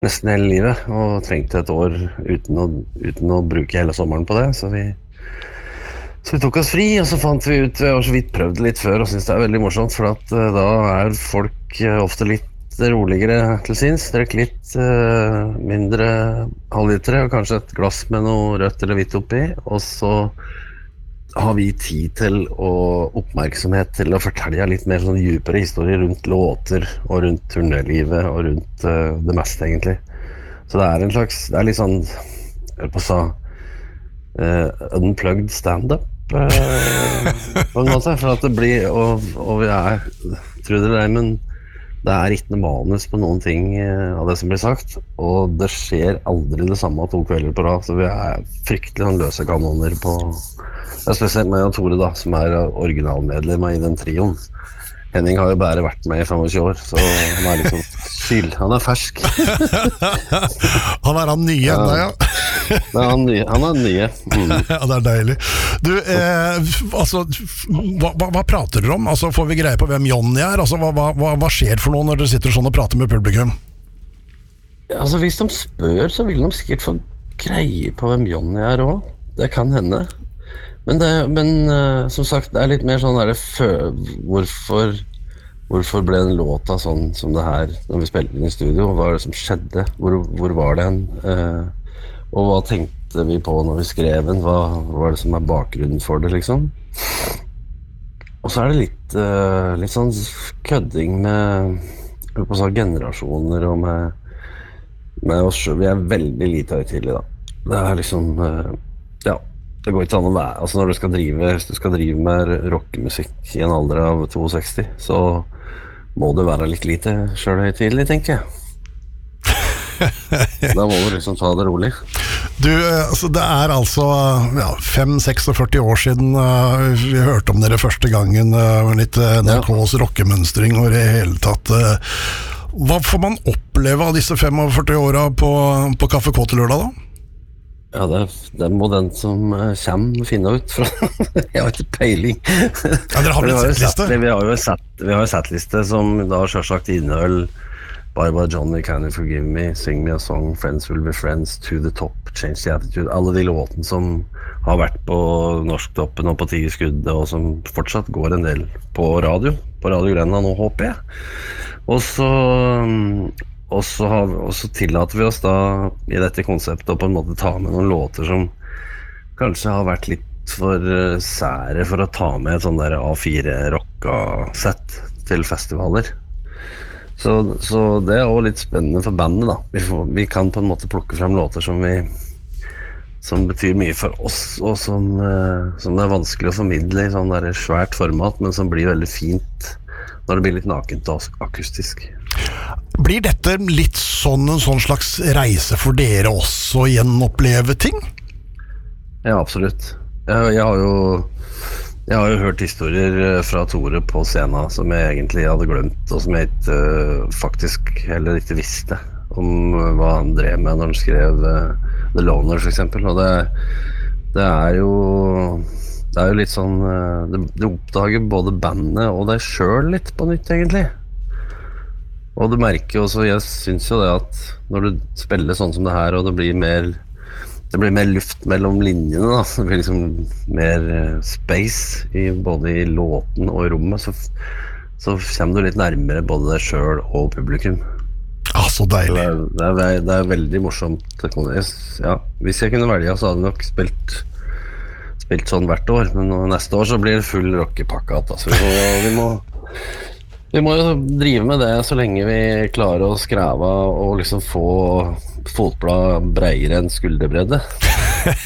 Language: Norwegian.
nesten hele livet, og trengte et år uten å bruke hele sommeren på det, så vi tok oss fri, og så fant vi ut, vi har så vidt prøvd det litt før, og synes det veldig morsomt, for at da folk ofte litt roligere til sinns, drikker litt mindre halvlitere, og kanskje et glass med noe rødt eller hvitt oppi, og så har vi tid til og oppmerksomhet til å fortelle litt mer sånn dypere historier rundt låter, og rundt turnélivet, og rundt det meste egentlig. Så det en slags, det litt sånn, jeg hører på å sa, unplugged stand-up på en måte, for at det blir og vi tror det eller ei, men det ikke noe manus på noen ting av det som blir sagt, og det skjer aldri det samme 2 kvelder på rad, så vi fryktelig sånn løse kanoner på spesielt meg og Tore da, som originalmedlemmer i den trioen. Henning har jo bare vært med i 25 år, så han liksom syl, han fersk. Han han nye enda, ja. Han nye. Ja, det deilig. Du, altså, hva prater dere om? Altså, får vi greie på hvem Johnny Altså, hva skjer for noe når dere sitter sånn og prater med publikum? Ja, altså, hvis de spør, så vil de sikkert få greie på hvem Johnny også. Det kan hende. Men som sagt, det litt mer sånn hvorfor ble den låta sånn som det her når vi spilte den i studio? Hva det som skjedde? Hvor var det hen? Og hva tenkte vi på når vi skrev den? Hva var det som bakgrunnen for det, liksom? Og så det litt sånn kødding med på sånn generasjoner og med oss selv. Vi veldig lite høytidlig da. Det liksom, ja, det går ikke an å være, altså når hvis du skal drive med rockemusikk i en alder av 62, så må du være litt lite selvhøytidelig, tenker jeg. Da må du liksom ta det rolig. Du, altså det altså ja, 5-46 år siden vi hørte om dere første gangen, litt NRKs rockemønstring og i hele tatt. Hva får man oppleve av disse 45 årene på Kaffe Kåte lørdag da? Ja, det må den som kommer finne ut fra. Jeg har ikke peiling. Ja, dere har vel en settliste? Vi har jo settliste som da selvsagt innehøll Bye Bye Johnny, Can You Forgive Me, Sing Me a Song, Friends Will Be Friends, To the Top, Change the Attitude. Alle de låtene som har vært på Norsktoppen og på 10 skuddet, og som fortsatt går en del på Radio Grenland nå, håper jeg. Og så tillater vi oss da i dette konseptet å på en måte ta med noen låter som kanskje har vært litt for sære for å ta med et sånn der A4-rocka-sett til festivaler. Så det også litt spennende for bandet da. Vi kan på en måte plukke frem låter som betyr mye for oss, og som det vanskelig å formidle i sånn der svært format, men som blir veldig fint når det blir litt nakent og akustisk. Blir dette litt en sånn slags reise for dere også å gjenoppleve ting? Ja, absolutt. Jeg har jo hørt historier fra Tore på scenen som jeg egentlig hadde glemt, og som jeg faktisk heller ikke visste om hva han drev med når han skrev The Loner for eksempel, og det jo litt sånn, det oppdager både bandet og deg selv litt på nytt egentlig. Og du merker jo også, jeg synes jo det at når du spiller sånn som det her, og det blir mer luft mellom linjene da, det blir liksom mer space både i låten og i rommet, så kommer du litt nærmere både deg selv og publikum. Så deilig. Det veldig morsomt. Ja, hvis jeg kunne velge, så hadde jeg nok spilt sånn hvert år, men neste år så blir det full rockepakke, så vi må jo drive med det så lenge vi klarer å skreve og liksom få fotblad breiere enn skulderbredde.